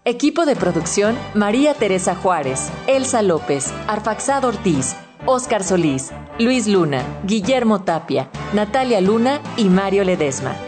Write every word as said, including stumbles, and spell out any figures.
Equipo de producción: María Teresa Juárez, Elsa López, Arfaxad Ortiz, Óscar Solís, Luis Luna, Guillermo Tapia, Natalia Luna y Mario Ledesma.